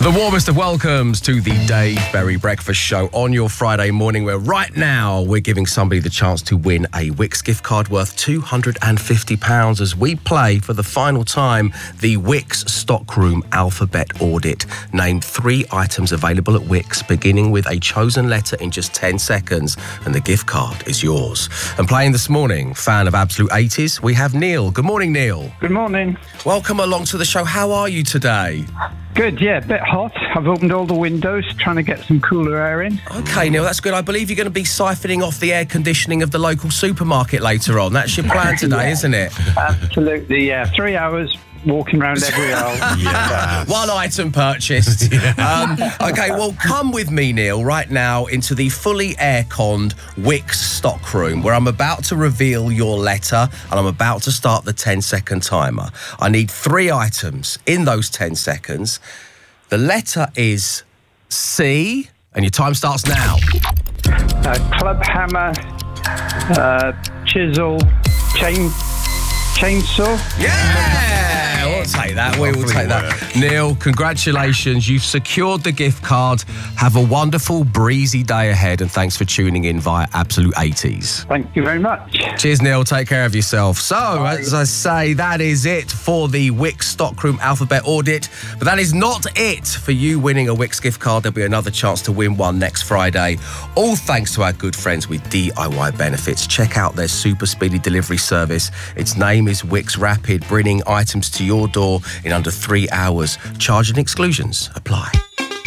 The warmest of welcomes to the Dave Berry Breakfast Show on your Friday morning, where right now we're giving somebody the chance to win a Wickes gift card worth £250 as we play for the final time the Wickes Stockroom Alphabet Audit. Name 3 items available at Wickes, beginning with a chosen letter in just 10 seconds, and the gift card is yours. And playing this morning, fan of Absolute 80s, we have Neil. Good morning, Neil. Good morning. Welcome along to the show. How are you today? Good, yeah, a bit hot. I've opened all the windows, trying to get some cooler air in. OK, Neil, that's good. I believe you're going to be siphoning off the air conditioning of the local supermarket later on. That's your plan today, isn't it? Absolutely, yeah. 3 hours walking around every aisle. Yeah. One item purchased. OK, well, come with me, Neil, right now into the fully air-conned Wickes stockroom, where I'm about to reveal your letter and I'm about to start the 10-second timer. I need 3 items in those 10 seconds. The letter is C, and your time starts now. Club hammer, chisel, chainsaw. Yeah! We'll take that. We will take that. Neil, congratulations. You've secured the gift card. Have a wonderful, breezy day ahead, and thanks for tuning in via Absolute 80s. Thank you very much. Cheers, Neil. Take care of yourself. So, as I say, that is it for the Wickes Stockroom Alphabet Audit. But that is not it for you winning a Wickes gift card. There'll be another chance to win one next Friday. All thanks to our good friends with DIY Benefits. Check out their super speedy delivery service. Its name is Wickes Rapid, bringing items to your door in under 3 hours. Charge and exclusions apply.